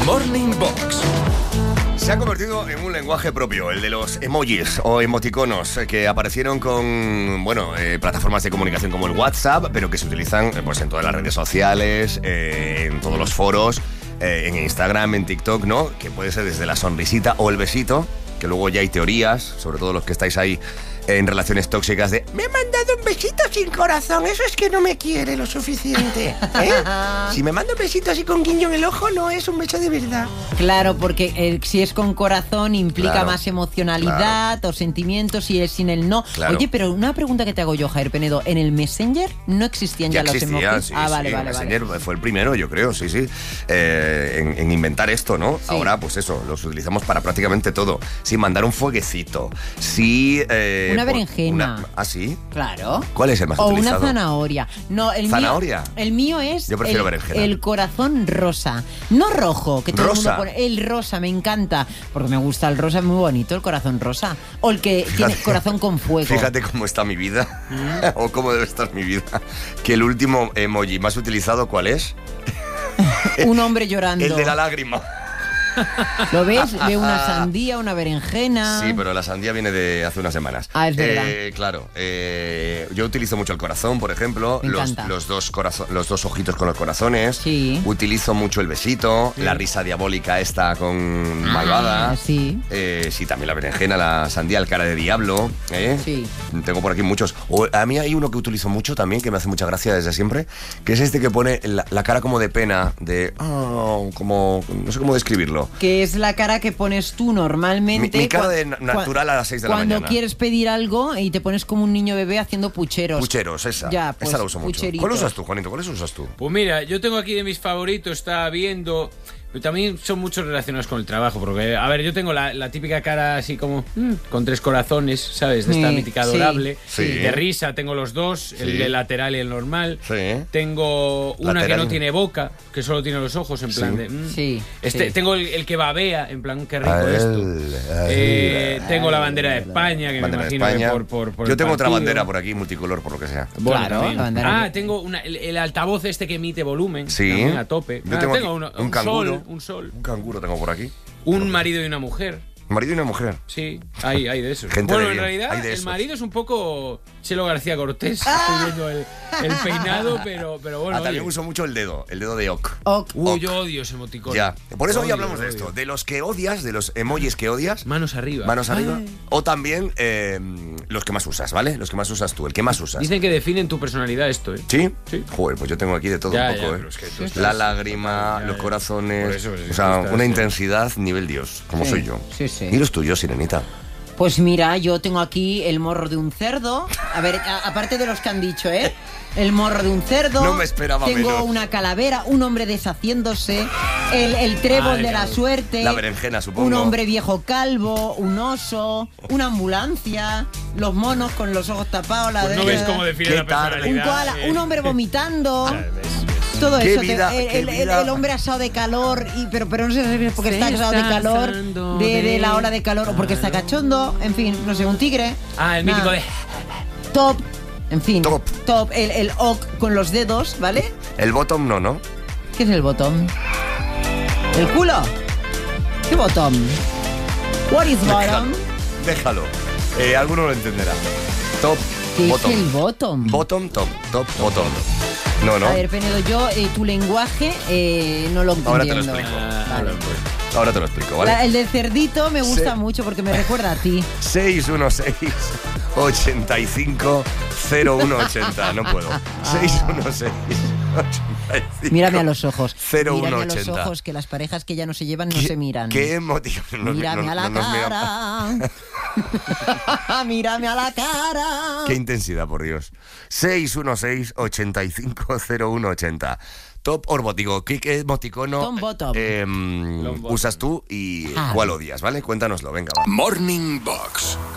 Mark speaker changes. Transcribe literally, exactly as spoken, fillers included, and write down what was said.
Speaker 1: Morning Box.
Speaker 2: Se ha convertido en un lenguaje propio, el de los emojis o emoticonos, que aparecieron con, bueno, eh, plataformas de comunicación como el WhatsApp, pero que se utilizan eh, pues en todas las redes sociales, eh, en todos los foros, eh, en Instagram, en TikTok, ¿no? Que puede ser desde la sonrisita o el besito, que luego ya hay teorías, sobre todo los que estáis ahí en relaciones tóxicas de me ha mandado un besito sin corazón, eso es que no me quiere lo suficiente, ¿eh? Si me manda un besito así con guiño en el ojo, no es un beso de verdad.
Speaker 3: Claro, porque eh, si es con corazón implica
Speaker 2: Claro,
Speaker 3: más emocionalidad
Speaker 2: claro.
Speaker 3: o sentimientos, y es sin el no.
Speaker 2: Claro.
Speaker 3: Oye, pero una pregunta que te hago yo, Javier Penedo, ¿en el Messenger no existían ya,
Speaker 2: Ya
Speaker 3: los
Speaker 2: existía,
Speaker 3: emojis?
Speaker 2: sí,
Speaker 3: ah,
Speaker 2: sí,
Speaker 3: vale, vale,
Speaker 2: Messenger
Speaker 3: vale.
Speaker 2: fue el primero, yo creo, sí, sí, eh, en, en inventar esto, ¿no?
Speaker 3: Sí.
Speaker 2: Ahora, pues eso, los utilizamos para prácticamente todo. Sí, mandar un fueguecito, sí... eh,
Speaker 3: Una
Speaker 2: por-
Speaker 3: berenjena.
Speaker 2: una- ¿Ah, sí?
Speaker 3: Claro.
Speaker 2: ¿Cuál es el más
Speaker 3: O
Speaker 2: utilizado?
Speaker 3: una zanahoria. No, el
Speaker 2: ¿Zanahoria?
Speaker 3: Mío, el mío es
Speaker 2: Yo prefiero
Speaker 3: el,
Speaker 2: berenjena.
Speaker 3: el corazón rosa. No rojo, que todo el
Speaker 2: ¿Rosa?
Speaker 3: mundo pone. El rosa, me encanta. Porque me gusta el rosa, es muy bonito el corazón rosa. O el que tiene corazón con fuego.
Speaker 2: Fíjate cómo está mi vida, o cómo debe estar mi vida. Que el último emoji más utilizado, ¿cuál es?
Speaker 3: Un hombre llorando.
Speaker 2: El de la lágrima.
Speaker 3: ¿Lo ves? Ve una sandía, una berenjena.
Speaker 2: Sí, pero la sandía viene de hace unas semanas.
Speaker 3: Ah, es verdad.
Speaker 2: Eh, claro. eh, yo utilizo mucho el corazón, por ejemplo.
Speaker 3: Me
Speaker 2: Los,
Speaker 3: encanta.
Speaker 2: los, dos corazo- los dos ojitos con los corazones.
Speaker 3: Sí.
Speaker 2: Utilizo mucho el besito, la risa diabólica esta con malvada.
Speaker 3: Ah, sí.
Speaker 2: Eh, sí, también la berenjena, la sandía, el cara de diablo. ¿eh?
Speaker 3: Sí.
Speaker 2: Tengo por aquí muchos. O, a mí hay uno que utilizo mucho también, que me hace mucha gracia desde siempre, que es este que pone la, la cara como de pena, de... ah, como... no sé cómo describirlo.
Speaker 3: Que es la cara que pones tú normalmente.
Speaker 2: Mi- mi cara
Speaker 3: cua-
Speaker 2: de na- natural a las seis de la
Speaker 3: Cuando
Speaker 2: mañana.
Speaker 3: quieres pedir algo y te pones como un niño bebé haciendo pucheros.
Speaker 2: Pucheros, esa.
Speaker 3: Ya, pues,
Speaker 2: esa la uso mucho.
Speaker 3: pucheritos.
Speaker 2: ¿Cuál usas tú, Juanito? ¿Cuáles usas tú?
Speaker 4: Pues mira, yo tengo aquí de mis favoritos, estaba viendo, pero también son muchos relacionados con el trabajo, porque, a ver, yo tengo la, la típica cara así como, mm, con tres corazones, ¿sabes? De esta
Speaker 3: Sí,
Speaker 4: mítica
Speaker 3: sí,
Speaker 4: adorable.
Speaker 2: sí.
Speaker 4: De risa tengo los dos, el
Speaker 2: Sí.
Speaker 4: de lateral y el normal.
Speaker 2: Sí.
Speaker 4: Tengo una
Speaker 2: Lateral
Speaker 4: que
Speaker 2: y-
Speaker 4: no tiene boca, que solo tiene los ojos, en plan
Speaker 2: Sí.
Speaker 4: de... mm.
Speaker 3: Sí,
Speaker 4: Este,
Speaker 3: sí.
Speaker 4: Tengo el, el que babea, en plan, qué rico
Speaker 2: A él,
Speaker 4: esto.
Speaker 2: a él.
Speaker 4: Eh, tengo la bandera de España, que
Speaker 2: Bandera
Speaker 4: me
Speaker 2: de
Speaker 4: imagino
Speaker 2: España.
Speaker 4: que por, por, por
Speaker 2: Yo
Speaker 4: el
Speaker 2: tengo otra
Speaker 4: partido.
Speaker 2: bandera por aquí, multicolor, por lo que sea.
Speaker 4: Bueno,
Speaker 3: Claro,
Speaker 4: también.
Speaker 3: la bandera
Speaker 4: Ah,
Speaker 3: que-
Speaker 4: tengo una- el, el altavoz este que emite volumen.
Speaker 2: Sí.
Speaker 4: También a tope.
Speaker 2: Yo
Speaker 4: Ah,
Speaker 2: tengo aquí
Speaker 4: uno-
Speaker 2: un canguro.
Speaker 4: sol, un sol.
Speaker 2: Un canguro tengo por aquí.
Speaker 4: Un marido y una mujer.
Speaker 2: Un marido y una mujer.
Speaker 4: Sí, hay, hay de eso.
Speaker 2: Gente
Speaker 4: bueno,
Speaker 2: de
Speaker 4: en
Speaker 2: bien,
Speaker 4: realidad
Speaker 2: hay de
Speaker 4: el
Speaker 2: esos.
Speaker 4: marido es un poco Chelo García Cortés. Estoy viendo el, el peinado, pero, pero bueno.
Speaker 2: Ah, también
Speaker 4: oye.
Speaker 2: uy, mucho el dedo, el dedo de ok.
Speaker 3: Ok.
Speaker 4: Uy,
Speaker 2: Ok.
Speaker 4: yo odio ese emoticón.
Speaker 2: Ya. Por eso hoy
Speaker 4: Odio,
Speaker 2: hablamos de
Speaker 4: odio.
Speaker 2: esto, de los que odias, de los emojis que odias.
Speaker 4: Manos arriba.
Speaker 2: Manos arriba.
Speaker 4: Ay.
Speaker 2: O también eh, los que más usas, ¿vale? Los que más usas tú, el que más usas.
Speaker 4: Dicen que definen tu personalidad esto, ¿eh?
Speaker 2: ¿Sí?
Speaker 4: Sí.
Speaker 2: Joder, pues yo tengo aquí de todo
Speaker 4: Ya,
Speaker 2: un poco,
Speaker 4: ya,
Speaker 2: ¿eh?
Speaker 4: pero es que tú
Speaker 2: La
Speaker 4: estás-
Speaker 2: lágrima,
Speaker 4: Ya,
Speaker 2: los
Speaker 4: ya.
Speaker 2: corazones.
Speaker 4: Por eso, pues,
Speaker 2: o sea,
Speaker 4: tú estás,
Speaker 2: una
Speaker 4: eh.
Speaker 2: intensidad nivel Dios, como
Speaker 3: Sí,
Speaker 2: soy yo.
Speaker 3: sí, sí.
Speaker 2: ¿Y los tuyos, Sirenita?
Speaker 3: Pues mira, yo tengo aquí el morro de un cerdo. A ver, a- aparte de los que han dicho, ¿eh? El morro de un cerdo.
Speaker 2: No me esperaba
Speaker 3: Tengo
Speaker 2: menos.
Speaker 3: una calavera, un hombre deshaciéndose, el, el trébol
Speaker 4: Ay,
Speaker 3: de la
Speaker 4: claro.
Speaker 3: suerte.
Speaker 2: La berenjena, supongo.
Speaker 3: Un hombre viejo calvo, un oso, una ambulancia, los monos con los ojos tapados. La
Speaker 4: Pues no
Speaker 3: de-
Speaker 4: ves cómo define
Speaker 2: ¿Qué
Speaker 4: la
Speaker 2: tal?
Speaker 3: un,
Speaker 4: personalidad.
Speaker 3: koala,
Speaker 4: eh.
Speaker 3: un hombre vomitando.
Speaker 4: Ya, ves, ves.
Speaker 3: Todo
Speaker 2: Qué
Speaker 3: eso,
Speaker 2: vida,
Speaker 3: te- el,
Speaker 2: qué
Speaker 3: el- el-
Speaker 2: vida.
Speaker 3: el hombre asado de calor, y, pero, pero no sé si es porque
Speaker 4: Se
Speaker 3: está asado de
Speaker 4: está
Speaker 3: calor,
Speaker 4: asando
Speaker 3: de, de
Speaker 4: de
Speaker 3: la ola de calor, o porque está cachondo, en fin, no sé, un tigre.
Speaker 4: Ah, el mítico
Speaker 3: Nada.
Speaker 4: de...
Speaker 3: Top, en fin.
Speaker 2: Top.
Speaker 3: Top, el, el ok con los dedos, ¿vale?
Speaker 2: El bottom no, ¿no?
Speaker 3: ¿Qué es el bottom? ¿El culo? ¿Qué bottom? What is bottom?
Speaker 2: Déjalo. Eh, alguno lo entenderá. Top,
Speaker 3: ¿Qué
Speaker 2: bottom.
Speaker 3: es el bottom?
Speaker 2: Bottom, top, top, bottom. No, no.
Speaker 3: A ver, Penedo, yo eh, tu lenguaje eh, no lo entiendo.
Speaker 2: Ahora te lo explico.
Speaker 4: Ah,
Speaker 3: Vale.
Speaker 2: Ahora te lo explico, ¿vale?
Speaker 3: La- el del cerdito me gusta
Speaker 2: Sí.
Speaker 3: mucho porque me recuerda a ti.
Speaker 2: seis uno seis, ochenta y cinco, cero uno ochenta. No puedo. seis uno seis, ochenta y cinco,
Speaker 3: Mírame a los ojos.
Speaker 2: cero uno
Speaker 3: Mírame a los
Speaker 2: ochenta.
Speaker 3: ojos, que las parejas que ya no se llevan no
Speaker 2: ¿Qué-
Speaker 3: se miran.
Speaker 2: ¿Qué motivo? Nos-
Speaker 3: Mírame
Speaker 2: no-
Speaker 3: a la
Speaker 2: no nos miramos.
Speaker 3: cara. Mírame a la cara.
Speaker 2: Qué intensidad, por Dios. seis uno seis, ochenta y cinco, cero uno ochenta. Top o botico, ¿qué, qué emoticono
Speaker 3: Tom bottom.
Speaker 2: eh,
Speaker 4: Long bottom.
Speaker 2: usas tú y
Speaker 3: Ah.
Speaker 2: cuál odias, ¿vale? Cuéntanoslo, venga, va.
Speaker 1: Morning Box.